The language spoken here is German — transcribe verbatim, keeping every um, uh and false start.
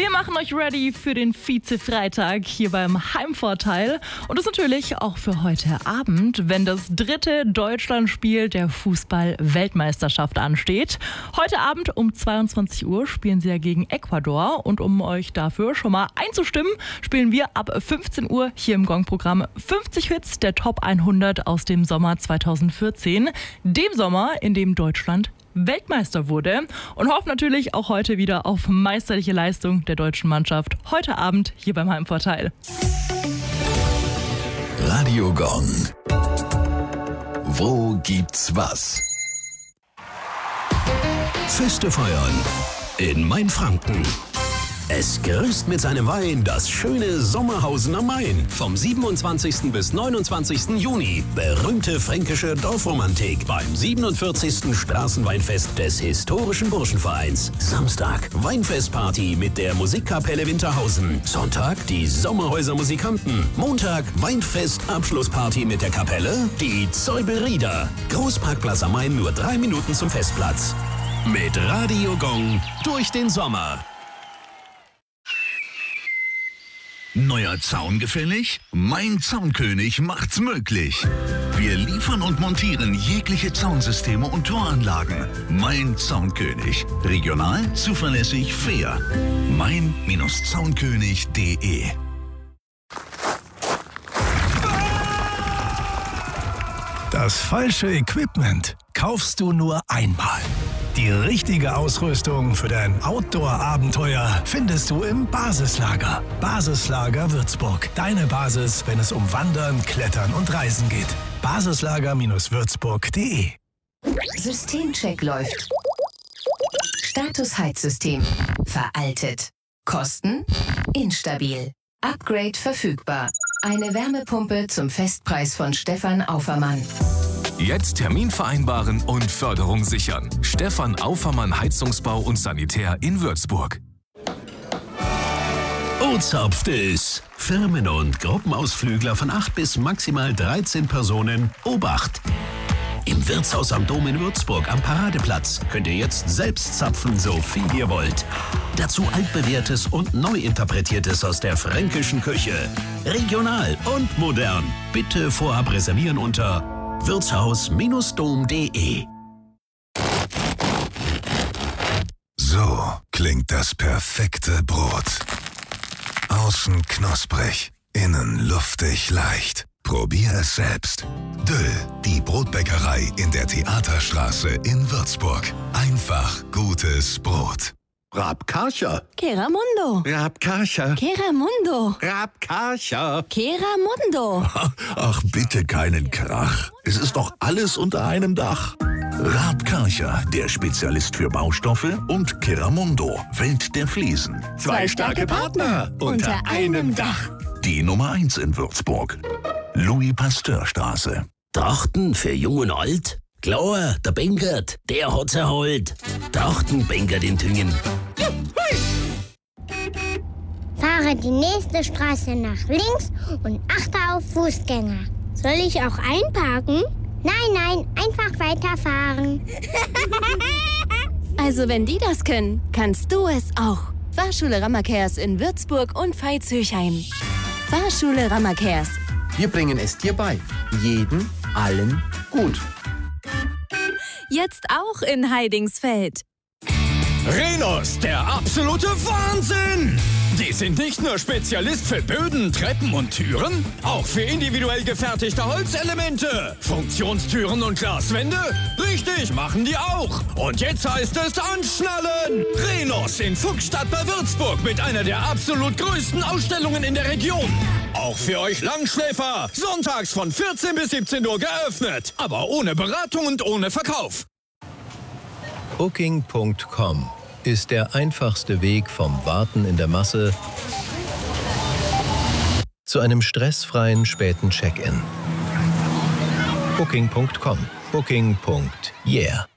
Wir machen euch ready für den Vize-Freitag hier beim Heimvorteil. Und das natürlich auch für heute Abend, wenn das dritte Deutschlandspiel der Fußball-Weltmeisterschaft ansteht. Heute Abend um zweiundzwanzig Uhr spielen sie ja gegen Ecuador. Und um euch dafür schon mal einzustimmen, spielen wir ab fünfzehn Uhr hier im Gong-Programm fünfzig Hits der Top hundert aus dem Sommer zweitausendvierzehn. Dem Sommer, in dem Deutschland Weltmeister wurde, und hofft natürlich auch heute wieder auf meisterliche Leistung der deutschen Mannschaft. Heute Abend hier beim Heimvorteil. Radio Gong. Wo gibt's was? Feste feiern in Mainfranken. Es grüßt mit seinem Wein das schöne Sommerhausen am Main. Vom siebenundzwanzigsten bis neunundzwanzigsten Juni. Berühmte fränkische Dorfromantik beim siebenundvierzigsten Straßenweinfest des historischen Burschenvereins. Samstag Weinfestparty mit der Musikkapelle Winterhausen. Sonntag die Sommerhäuser Musikanten. Montag Weinfest-Abschlussparty mit der Kapelle. Die Zäuberieder. Großparkplatz am Main, nur drei Minuten zum Festplatz. Mit Radio Gong durch den Sommer. Neuer Zaun gefällig? Mein Zaunkönig macht's möglich. Wir liefern und montieren jegliche Zaunsysteme und Toranlagen. Mein Zaunkönig. Regional, zuverlässig, fair. mein Zaunkönig punkt de. Das falsche Equipment kaufst du nur einmal. Die richtige Ausrüstung für dein Outdoor-Abenteuer findest du im Basislager. Basislager Würzburg. Deine Basis, wenn es um Wandern, Klettern und Reisen geht. basislager Würzburg punkt de. Systemcheck läuft. Status Heizsystem. Veraltet. Kosten? Instabil. Upgrade verfügbar. Eine Wärmepumpe zum Festpreis von Stefan Aufermann. Jetzt Termin vereinbaren und Förderung sichern. Stefan Aufermann Heizungsbau und Sanitär in Würzburg. Ozapft es. Firmen- und Gruppenausflügler von acht bis maximal dreizehn Personen. Obacht! Im Wirtshaus am Dom in Würzburg am Paradeplatz könnt ihr jetzt selbst zapfen, so viel ihr wollt. Dazu altbewährtes und neu interpretiertes aus der fränkischen Küche. Regional und modern. Bitte vorab reservieren unter wirtshaus dom punkt de. So klingt das perfekte Brot. Außen knusprig, innen luftig leicht. Probier es selbst. Döll, die Brotbäckerei in der Theaterstraße in Würzburg. Einfach gutes Brot. Rabkarcher. Keramundo. Rabkarcher. Keramundo. Rabkarcher. Keramundo. Ach, bitte keinen Krach. Es ist doch alles unter einem Dach. Raab Karcher, der Spezialist für Baustoffe, und Keramundo, Welt der Fliesen. Zwei starke Partner unter einem Dach. Die Nummer eins in Würzburg. Louis-Pasteur-Straße. Trachten für Jung und Alt? Klar, der Benkert, der hat's erholt. Trachten Benkert in Tüngen. Fahre die nächste Straße nach links und achte auf Fußgänger. Soll ich auch einparken? Nein, nein, einfach weiterfahren. Also wenn die das können, kannst du es auch. Fahrschule Rammerkers in Würzburg und Veitshöchheim. Fahrschule Rammerkers. Wir bringen es dir bei. Jeden, allen, gut. Jetzt auch in Heidingsfeld. Rhenus, der absolute Wahnsinn! Die sind nicht nur Spezialist für Böden, Treppen und Türen, auch für individuell gefertigte Holzelemente, Funktionstüren und Glaswände. Richtig, machen die auch. Und jetzt heißt es anschnallen! Rhenus in Fuchsstadt bei Würzburg mit einer der absolut größten Ausstellungen in der Region. Auch für euch Langschläfer. Sonntags von vierzehn bis siebzehn Uhr geöffnet, aber ohne Beratung und ohne Verkauf. Booking Punkt com ist der einfachste Weg vom Warten in der Masse zu einem stressfreien späten Check-in. Booking Punkt com. Booking. Yeah.